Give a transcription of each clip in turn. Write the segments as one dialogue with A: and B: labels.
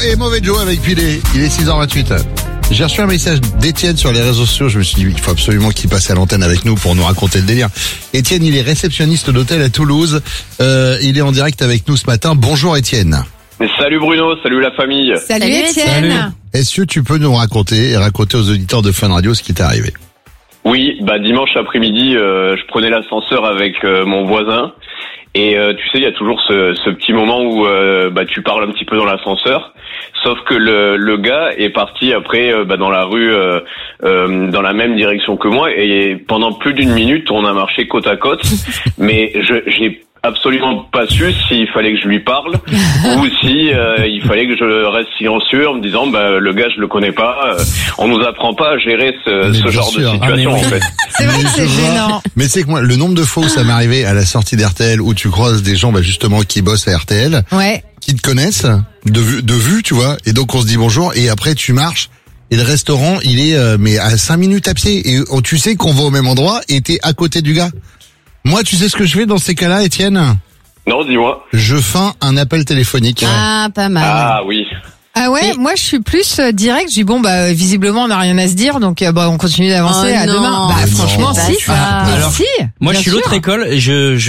A: et Mauvais Joe avec Pilé. Il est 6h28. J'ai reçu un message d'Étienne sur les réseaux sociaux. Je me suis dit, il faut absolument qu'il passe à l'antenne avec nous pour nous raconter le délire. Étienne, il est réceptionniste d'hôtel à Toulouse. Il est en direct avec nous ce matin. Bonjour Étienne.
B: Salut Bruno, salut la famille.
C: Salut Étienne.
A: Salut. Est-ce que tu peux nous raconter aux auditeurs de Fun Radio ce qui t'est arrivé?
B: Oui, dimanche après-midi, je prenais l'ascenseur avec mon voisin. Et tu sais, il y a toujours ce petit moment où tu parles un petit peu dans l'ascenseur. Sauf que le gars est parti après dans la rue dans la même direction que moi. Et pendant plus d'une minute, on a marché côte à côte. Mais j'ai absolument pas su s'il fallait que je lui parle ou si il fallait que je reste silencieux en me disant le gars je le connais pas, on nous apprend pas à gérer ce genre de situation en fait.
C: C'est vrai que c'est gênant.
A: Mais c'est que moi le nombre de fois où ça m'est arrivé à la sortie d'RTL où tu croises des gens justement qui bossent à RTL, qui te connaissent de vue tu vois, et donc on se dit bonjour et après tu marches et le restaurant il est mais à 5 minutes à pied et tu sais qu'on va au même endroit et t'es à côté du gars. Moi, tu sais ce que je fais dans ces cas-là, Étienne?
B: Non, dis-moi.
A: Je feins un appel téléphonique.
C: Ah, pas mal.
B: Ah oui.
C: Ah ouais, moi je suis plus direct, je dis visiblement on n'a rien à se dire donc on continue d'avancer à demain. Franchement si.
D: Alors,
C: si.
D: Moi je suis l'autre école et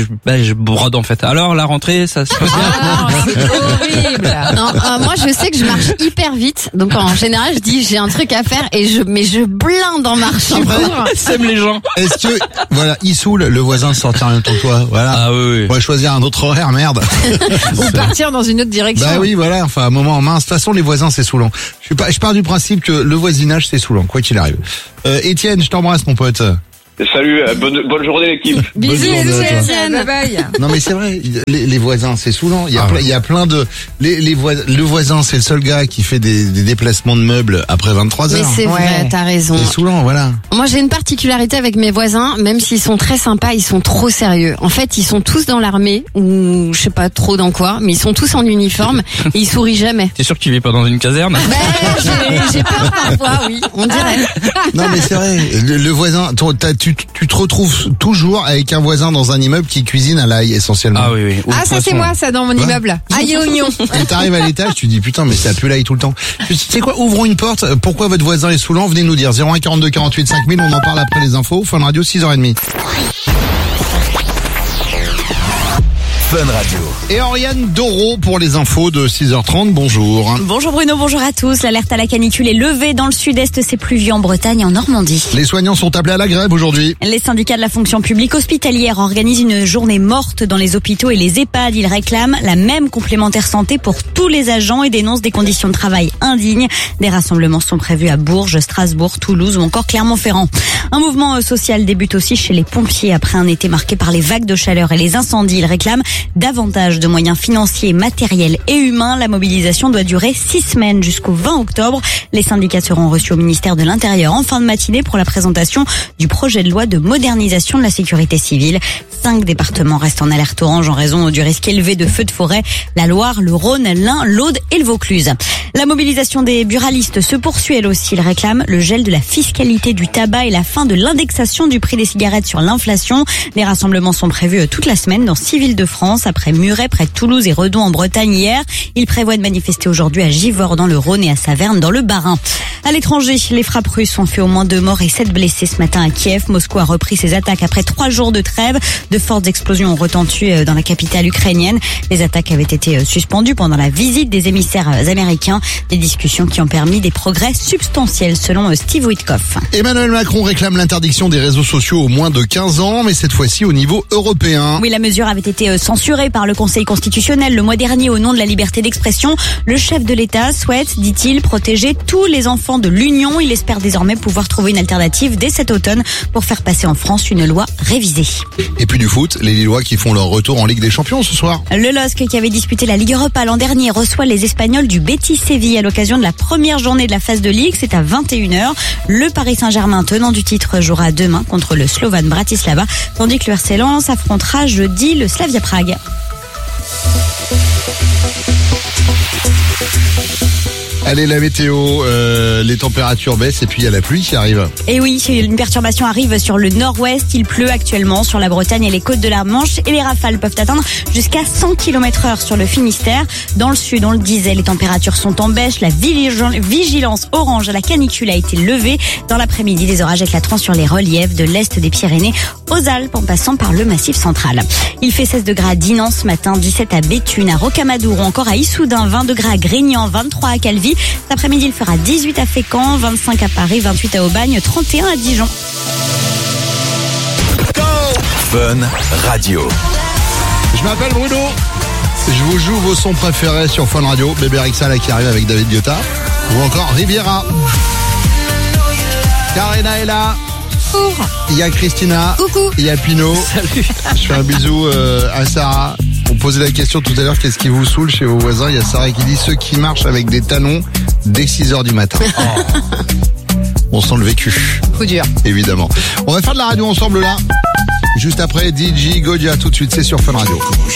D: je brode en fait. Alors la rentrée ça se passe bien.
C: C'est horrible.
E: Non, moi je sais que je marche hyper vite donc en général je dis j'ai un truc à faire et je blinde en marchant.
D: Sème les gens.
A: Est-ce que il saoule le voisin de sortir en même temps que toi, voilà.
D: Ah oui.
A: On va choisir un autre horaire, merde.
C: Ou partir dans une autre direction.
A: Enfin un moment en main. De toute façon les voisins c'est saoulant. Je pars du principe que le voisinage c'est saoulant, quoi qu'il arrive. Étienne, je t'embrasse mon pote.
B: Salut, bonne journée l'équipe.
C: Bisous Étienne, bye.
A: Non mais c'est vrai, les voisins c'est saoulant. Il y a plein de le voisin c'est le seul gars qui fait des déplacements de meubles après 23 heures.
E: Mais c'est vrai, t'as raison.
A: C'est saoulant, voilà.
E: Moi j'ai une particularité avec mes voisins, même s'ils sont très sympas, ils sont trop sérieux. En fait, ils sont tous dans l'armée ou je sais pas trop dans quoi, mais ils sont tous en uniforme et ils sourient jamais.
D: T'es sûr que tu vis pas dans une caserne?
E: J'ai peur parfois, oui, on dirait.
A: Non mais c'est vrai, le voisin, tu te retrouves toujours avec un voisin dans un immeuble qui cuisine à l'ail essentiellement.
D: Ah oui.
C: Ah ça c'est moi ça dans mon immeuble. Ail et oignon.
A: Et t'arrives à l'étage, tu dis putain mais ça pue l'ail tout le temps. Tu sais quoi, ouvrons une porte. Pourquoi votre voisin est saoulant? Venez nous dire 01 42 48 5000. On en parle après les infos. Fun Radio 6h30. Fun Radio. Et Oriane Doro pour les infos de 6h30. Bonjour.
F: Bonjour Bruno, bonjour à tous. L'alerte à la canicule est levée dans le sud-est. C'est pluvieux en Bretagne et en Normandie.
A: Les soignants sont appelés à la grève aujourd'hui.
F: Les syndicats de la fonction publique hospitalière organisent une journée morte dans les hôpitaux et les EHPAD. Ils réclament la même complémentaire santé pour tous les agents et dénoncent des conditions de travail indignes. Des rassemblements sont prévus à Bourges, Strasbourg, Toulouse ou encore Clermont-Ferrand. Un mouvement social débute aussi chez les pompiers après un été marqué par les vagues de chaleur et les incendies. Ils réclament davantage de moyens financiers, matériels et humains. La mobilisation doit durer 6 semaines jusqu'au 20 octobre. Les syndicats seront reçus au ministère de l'Intérieur en fin de matinée pour la présentation du projet de loi de modernisation de la sécurité civile. 5 départements restent en alerte orange en raison du risque élevé de feux de forêt. La Loire, le Rhône, l'Ain, l'Aude et le Vaucluse. La mobilisation des buralistes se poursuit elle aussi. Ils réclament le gel de la fiscalité du tabac et la fin de l'indexation du prix des cigarettes sur l'inflation. Les rassemblements sont prévus toute la semaine dans 6 villes de France, après Muret, près de Toulouse et Redon en Bretagne hier. Ils prévoient de manifester aujourd'hui à Givors dans le Rhône et à Saverne dans le Bas-Rhin. À l'étranger, les frappes russes ont fait au moins 2 morts et 7 blessés ce matin à Kiev. Moscou a repris ses attaques après 3 jours de trêve. De fortes explosions ont retenti dans la capitale ukrainienne. Les attaques avaient été suspendues pendant la visite des émissaires américains. Des discussions qui ont permis des progrès substantiels selon Steve Witkoff.
A: Emmanuel Macron réclame l'interdiction des réseaux sociaux aux moins de 15 ans, mais cette fois-ci au niveau européen.
F: Oui, la mesure avait été censurée par le Conseil constitutionnel le mois dernier au nom de la liberté d'expression. Le chef de l'État souhaite, dit-il, protéger tous les enfants de l'Union. Il espère désormais pouvoir trouver une alternative dès cet automne pour faire passer en France une loi révisée.
A: Et puis du foot, les Lillois qui font leur retour en Ligue des Champions ce soir.
F: Le LOSC, qui avait disputé la Ligue Europa l'an dernier, reçoit les Espagnols du Betis Séville à l'occasion de la première journée de la phase de Ligue. C'est à 21h. Le Paris Saint-Germain, tenant du titre, jouera demain contre le Slovan Bratislava, tandis que le RC Lens affrontera jeudi le Slavia Prague.
A: Allez, la météo, les températures baissent et puis il y a la pluie qui arrive.
F: Et oui, une perturbation arrive sur le nord-ouest. Il pleut actuellement sur la Bretagne et les côtes de la Manche. Et les rafales peuvent atteindre jusqu'à 100 km/h sur le Finistère. Dans le sud, on le disait, les températures sont en baisse. La vigilance orange à la canicule a été levée. Dans l'après-midi, des orages éclateront sur les reliefs de l'est des Pyrénées aux Alpes en passant par le Massif central. Il fait 16 degrés à Dinan ce matin, 17 à Béthune, à Rocamadour ou encore à Issoudun, 20 degrés à Grignan, 23 à Calvi. Cet après-midi, il fera 18 à Fécamp, 25 à Paris, 28 à Aubagne, 31 à Dijon.
G: Fun Radio.
A: Je m'appelle Bruno. Je vous joue vos sons préférés sur Fun Radio. Bébé Rexha là qui arrive avec David Guetta. Ou encore Riviera. Karina est là. Il y a Christina.
C: Coucou.
A: Il y a Pino.
D: Salut.
A: Je fais un bisou à Sarah. On posait la question tout à l'heure, qu'est-ce qui vous saoule chez vos voisins? Il y a Sarah qui dit ceux qui marchent avec des talons dès 6h du matin. Oh. On sent le vécu.
C: Coup dur.
A: Évidemment. On va faire de la radio ensemble là. Juste après DJ Godia, tout de suite, c'est sur Fun Radio.